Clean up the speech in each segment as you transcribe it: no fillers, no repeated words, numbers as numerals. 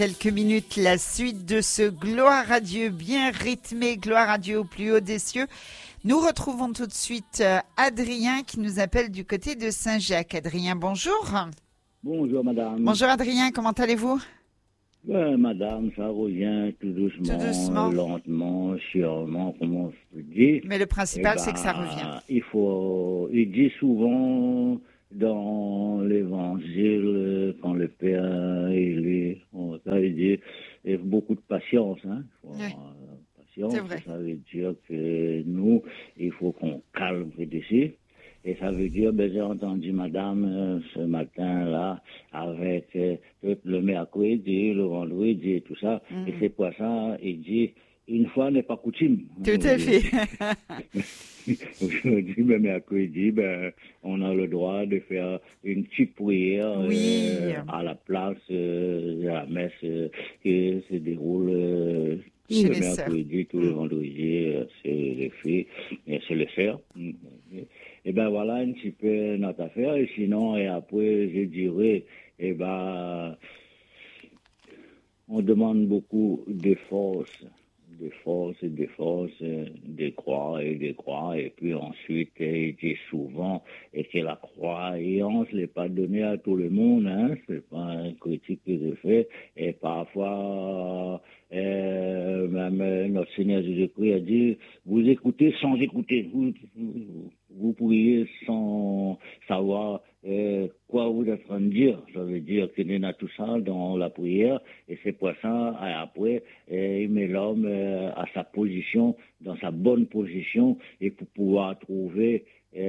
quelques minutes la suite de ce Gloire à Dieu bien rythmé, Gloire à Dieu au plus haut des cieux. Nous retrouvons tout de suite Adrien qui nous appelle du côté de Saint-Jacques. Adrien, bonjour. Bonjour madame. Bonjour Adrien, comment allez-vous? Madame, ça revient tout doucement, lentement, sûrement, comment on peut dire. Mais le principal, c'est que ça revient. Il dit souvent dans l'évangile, quand le Père il dit, il faut beaucoup de patience. Hein. Patience, c'est vrai. Ça veut dire que nous, il faut qu'on calme d'ici. Et ça veut dire, j'ai entendu madame ce matin-là, avec le mercredi, le vendredi et tout ça. Et c'est pour ça, il dit, une fois n'est pas coutume. Tout à fait. Aujourd'hui, mercredi, on a le droit de faire une petite prière à la place de la messe qui se déroule tout le mercredi, tout le vendredi, c'est les filles, et c'est le faire. Et voilà un petit peu notre affaire. Et sinon, et après, je dirais, on demande beaucoup de force, de croire, et puis ensuite, il dit souvent, et que la croyance n'est pas donnée à tout le monde, hein, c'est pas une critique que je fais, et parfois, même notre Seigneur Jésus-Christ a dit, vous écoutez sans écouter, vous priez sans savoir quoi vous êtes en train de dire. Ça veut dire qu'il y a tout ça dans la prière, et c'est pour ça, après, il met l'homme à sa position, dans sa bonne position, et pour pouvoir trouver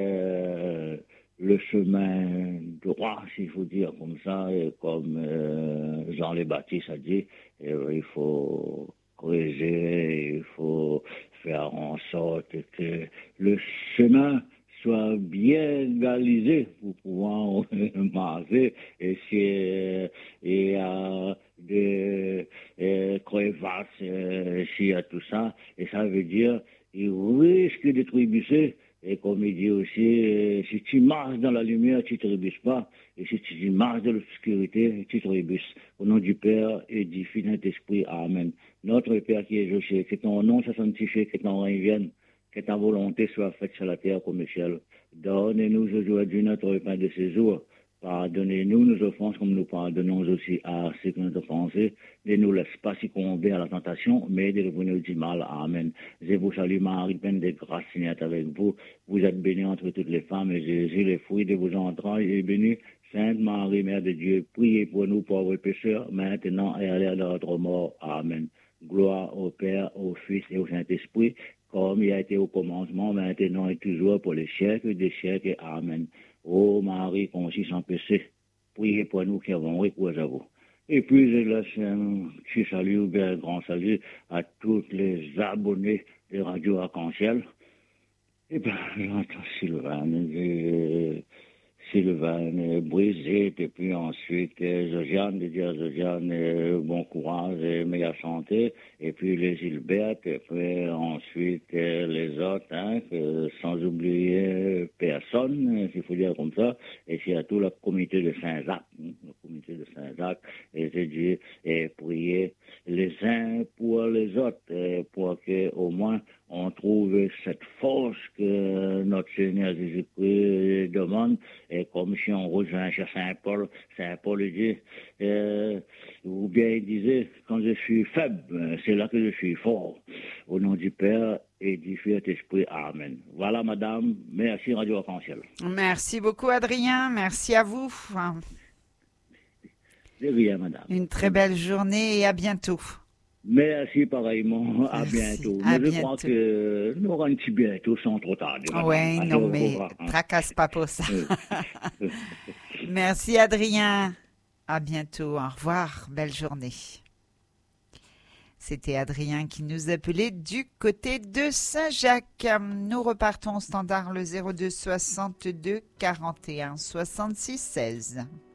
le chemin droit, s'il faut dire comme ça, et comme Jean le Baptiste a dit, il faut creuser, il faut faire en sorte que le chemin soit bien balisé pour pouvoir marcher, et s'il y a des crevasses, s'il y a tout ça, et ça veut dire il risque de trébucher. Et comme il dit aussi, si tu marches dans la lumière, tu ne trébuches pas. Et si tu marches dans l'obscurité, tu trébuches. Au nom du Père et du Fils et de l'Esprit. Amen. Notre Père qui est aux cieux, que ton nom soit sanctifié, que ton règne vienne, que ta volonté soit faite sur la terre comme au ciel. Donne-nous aujourd'hui notre pain de ce jour. Pardonnez-nous nos offenses comme nous pardonnons aussi à ceux qui nous ont offensés. Ne nous laisse pas succomber à la tentation, mais délivrez-nous du mal. Amen. Je vous salue Marie, pleine de grâce, Seigneur est avec vous. Vous êtes bénie entre toutes les femmes, et Jésus, le fruit de vos entrailles, est béni. Sainte Marie, Mère de Dieu, priez pour nous pauvres pécheurs, maintenant et à l'heure de notre mort. Amen. Gloire au Père, au Fils et au Saint-Esprit, comme il a été au commencement, maintenant et toujours, pour les siècles des siècles. Amen. Ô Marie, conçue sans péché, priez pour nous qui avons recours à vous. Et puis, je laisse un petit salut, ou bien un grand salut à tous les abonnés de Radio Arc-en-Ciel. Et j'entends Sylvain Brisé, et puis ensuite Josiane, de dire Josiane, bon courage et meilleure santé, et puis les Gilbert, et puis ensuite les autres, sans oublier personne, s'il faut dire comme ça, et surtout le comité de Saint-Jacques, et je dis, et prier les uns pour les autres, pour que au moins on trouve cette force que notre Seigneur Jésus-Christ demande, et comme si on rejoint chez Saint-Paul dit, ou bien il disait, quand je suis faible, c'est là que je suis fort. Au nom du Père et du Fils et de l'Esprit. Amen. Voilà, madame. Merci, Radio Arc-en-Ciel. Merci beaucoup, Adrien. Merci à vous. De rien, madame. Une très belle journée et à bientôt. Merci pareillement, à bientôt. Je crois que nous aurons un petit bientôt sans trop tarder. Oui, non, mais tracasse pas pour ça. Merci Adrien. À bientôt. Au revoir. Belle journée. C'était Adrien qui nous appelait du côté de Saint-Jacques. Nous repartons au standard le 02 62 41 66 16.